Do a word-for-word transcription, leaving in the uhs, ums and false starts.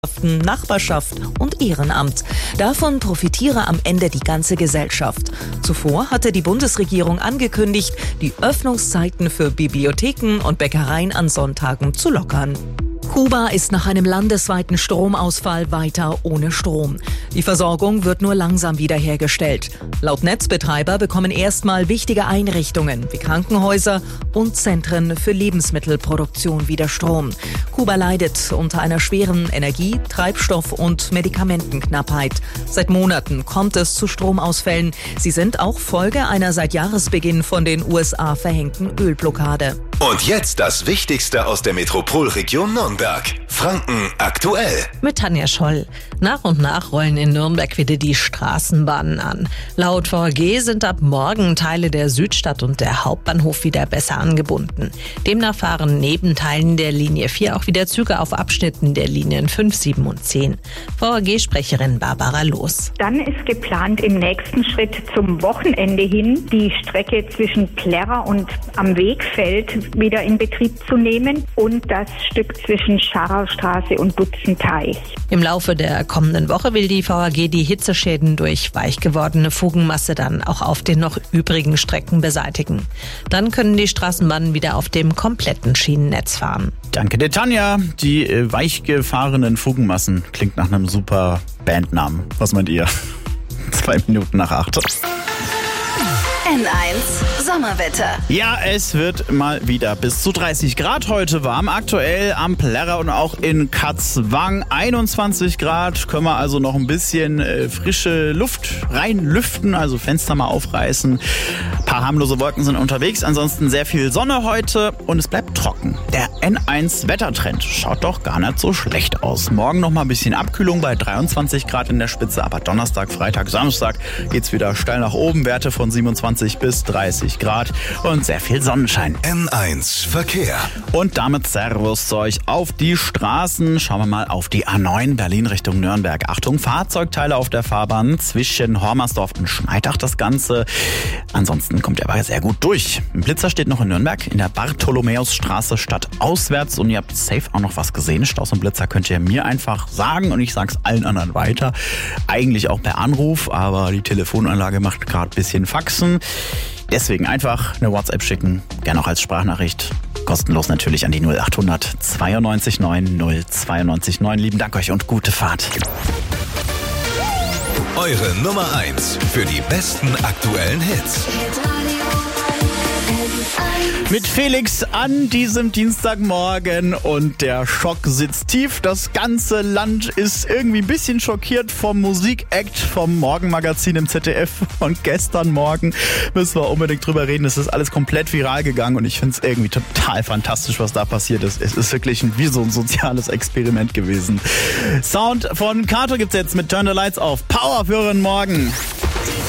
Nachbarschaft und Ehrenamt. Davon profitiere am Ende die ganze Gesellschaft. Zuvor hatte die Bundesregierung angekündigt, die Öffnungszeiten für Bibliotheken und Bäckereien an Sonntagen zu lockern. Kuba ist nach einem landesweiten Stromausfall weiter ohne Strom. Die Versorgung wird nur langsam wiederhergestellt. Laut Netzbetreiber bekommen erstmal wichtige Einrichtungen wie Krankenhäuser und Zentren für Lebensmittelproduktion wieder Strom. Kuba leidet unter einer schweren Energie-, Treibstoff- und Medikamentenknappheit. Seit Monaten kommt es zu Stromausfällen. Sie sind auch Folge einer seit Jahresbeginn von den U S A verhängten Ölblockade. Und jetzt das Wichtigste aus der Metropolregion Nürnberg. Franken aktuell. Mit Tanja Scholl. Nach und nach rollen in Nürnberg wieder die Straßenbahnen an. Laut V H G sind ab morgen Teile der Südstadt und der Hauptbahnhof wieder besser angebunden. Demnach fahren neben Teilen der Linie vier auch wieder Züge auf Abschnitten der Linien fünf, sieben und zehn. V H G-Sprecherin Barbara Loos. Dann ist geplant, im nächsten Schritt zum Wochenende hin die Strecke zwischen Plärrer und am Wegfeld wieder in Betrieb zu nehmen und das Stück zwischen Scharaustraße und Dutzenteich. Im Laufe der kommenden Woche will die V H G die Hitzeschäden durch weich gewordene Fugenmasse dann auch auf den noch übrigen Strecken beseitigen. Dann können die Straßenbahnen wieder auf dem kompletten Schienennetz fahren. Danke dir, Tanja. Die äh, weich gefahrenen Fugenmassen klingt nach einem super Bandnamen. Was meint ihr? Zwei Minuten nach acht. N eins Sommerwetter. Ja, es wird mal wieder bis zu dreißig Grad heute warm. Aktuell am Plärrer und auch in Katzwang einundzwanzig Grad. Können wir also noch ein bisschen äh, frische Luft reinlüften, also Fenster mal aufreißen. Ein paar harmlose Wolken sind unterwegs. Ansonsten sehr viel Sonne heute und es bleibt trocken. Der N eins Wettertrend schaut doch gar nicht so schlecht aus. Morgen noch mal ein bisschen Abkühlung bei dreiundzwanzig Grad in der Spitze. Aber Donnerstag, Freitag, Samstag geht's wieder steil nach oben. Werte von siebenundzwanzig bis dreißig Grad und sehr viel Sonnenschein. N eins Verkehr. Und damit Servus zu euch auf die Straßen. Schauen wir mal auf die A neun Berlin Richtung Nürnberg. Achtung, Fahrzeugteile auf der Fahrbahn zwischen Hormersdorf und Schneidach das Ganze. Ansonsten kommt ihr aber sehr gut durch. Ein Blitzer steht noch in Nürnberg in der Bartholomäusstraße stadtauswärts und ihr habt safe auch noch was gesehen. Staus und Blitzer könnt ihr mir einfach sagen und ich sag's allen anderen weiter. Eigentlich auch per Anruf, aber die Telefonanlage macht gerade ein bisschen Faxen. Deswegen einfach eine WhatsApp schicken, gerne auch als Sprachnachricht. Kostenlos natürlich an die null achthundert zweiundneunzig neun null zweiundneunzig neun. Lieben Dank euch und gute Fahrt. Eure Nummer eins für die besten aktuellen Hits. Mit Felix an diesem Dienstagmorgen und der Schock sitzt tief. Das ganze Land ist irgendwie ein bisschen schockiert vom Musikakt vom Morgenmagazin im Z D F von gestern Morgen. Müssen wir unbedingt drüber reden. Es ist alles komplett viral gegangen und ich finde es irgendwie total fantastisch, was da passiert ist. Es ist wirklich wie so ein soziales Experiment gewesen. Sound von Kato gibt's jetzt mit Turn the Lights Off. Power für den Morgen.